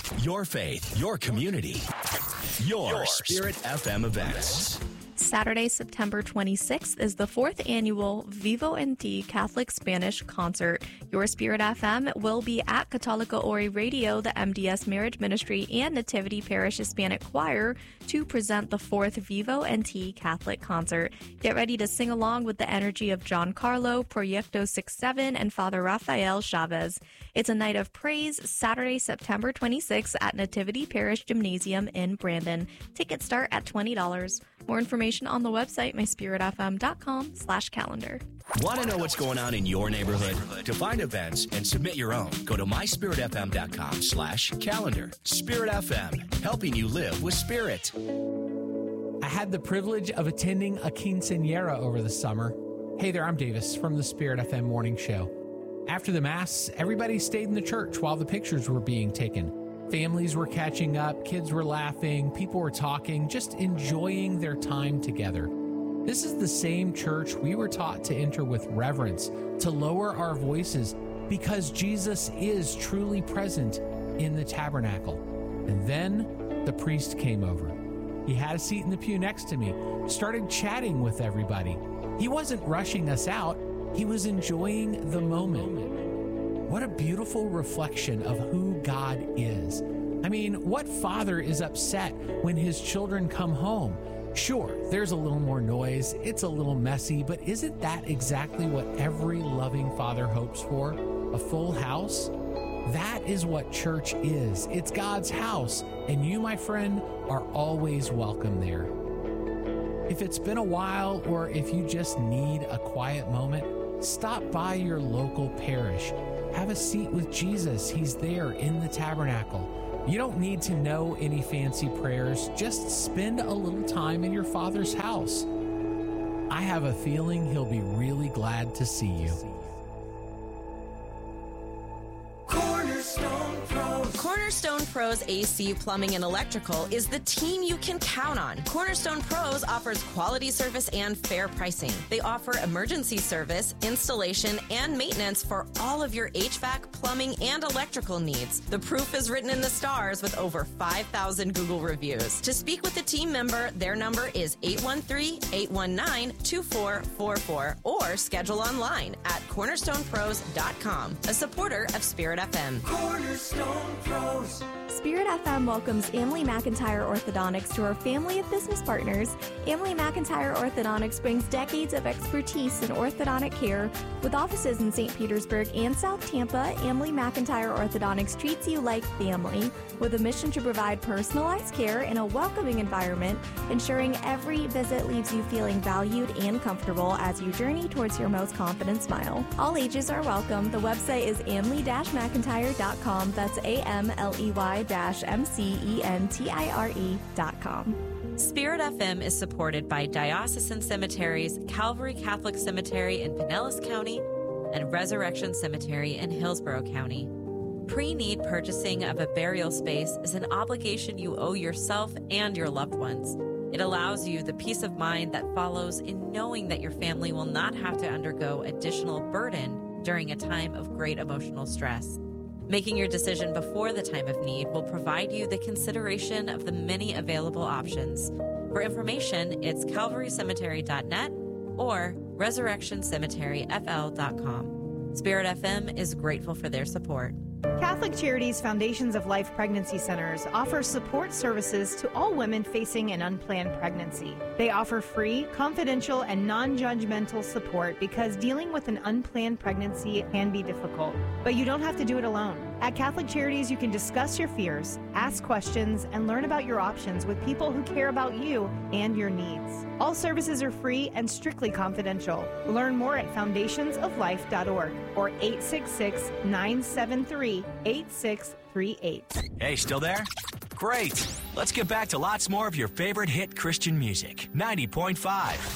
Your faith, your community, your Spirit FM events. Saturday, September 26th is the 4th annual Vivo en Ti Catholic Spanish concert. Your Spirit FM will be at Católica Ori Radio, the MDS Marriage Ministry, and Nativity Parish Hispanic Choir to present the 4th Vivo en Ti Catholic concert. Get ready to sing along with the energy of John Carlo, Proyecto 6-7, and Father Rafael Chavez. It's a night of praise, Saturday, September 26th at Nativity Parish Gymnasium in Brandon. Tickets start at $20. More information on the website, myspiritfm.com/calendar. Want to know what's going on in your neighborhood? To find events and submit your own, go to myspiritfm.com/calendar. Spirit FM, helping you live with spirit. I had the privilege of attending a quinceañera over the summer. Hey there, I'm Davis from the Spirit FM Morning Show. After the Mass, everybody stayed in the church while the pictures were being taken. Families were catching up, kids were laughing, people were talking, just enjoying their time together. This is the same church we were taught to enter with reverence, to lower our voices, because Jesus is truly present in the tabernacle. And then the priest came over. He had a seat in the pew next to me, started chatting with everybody. He wasn't rushing us out, he was enjoying the moment. What a beautiful reflection of who God is. I mean, what father is upset when his children come home? Sure, there's a little more noise, it's a little messy, but isn't that exactly what every loving father hopes for? A full house? That is what church is. It's God's house, and you, my friend, are always welcome there. If it's been a while, or if you just need a quiet moment, stop by your local parish. Have a seat with Jesus. He's there in the tabernacle. You don't need to know any fancy prayers. Just spend a little time in your Father's house. I have a feeling he'll be really glad to see you. Cornerstone Pros AC Plumbing and Electrical is the team you can count on. Cornerstone Pros offers quality service and fair pricing. They offer emergency service, installation, and maintenance for all of your HVAC, plumbing, and electrical needs. The proof is written in the stars with over 5,000 Google reviews. To speak with a team member, their number is 813-819-2444 or schedule online at cornerstonepros.com, a supporter of Spirit FM. Cornerstone Pros. Spirit FM welcomes Emily McIntyre Orthodontics to our family of business partners. Emily McIntyre Orthodontics brings decades of expertise in orthodontic care. With offices in St. Petersburg and South Tampa, Emily McIntyre Orthodontics treats you like family, with a mission to provide personalized care in a welcoming environment, ensuring every visit leaves you feeling valued and comfortable as you journey towards your most confident smile. All ages are welcome. The website is amley-mcintyre.com. That's AMLEY-MCENTIRE.com. Spirit FM is supported by Diocesan Cemeteries, Calvary Catholic Cemetery in Pinellas County, and Resurrection Cemetery in Hillsborough County. Pre-need purchasing of a burial space is an obligation you owe yourself and your loved ones. It allows you the peace of mind that follows in knowing that your family will not have to undergo additional burden during a time of great emotional stress. Making your decision before the time of need will provide you the consideration of the many available options. For information, it's calvarycemetery.net or resurrectioncemeteryfl.com. Spirit FM is grateful for their support. Catholic Charities Foundations of Life Pregnancy Centers offer support services to all women facing an unplanned pregnancy. They offer free, confidential, and non-judgmental support because dealing with an unplanned pregnancy can be difficult. But you don't have to do it alone. At Catholic Charities, you can discuss your fears, ask questions, and learn about your options with people who care about you and your needs. All services are free and strictly confidential. Learn more at foundationsoflife.org or 866-973-8638. Hey, still there? Great. Let's get back to lots more of your favorite hit Christian music. 90.5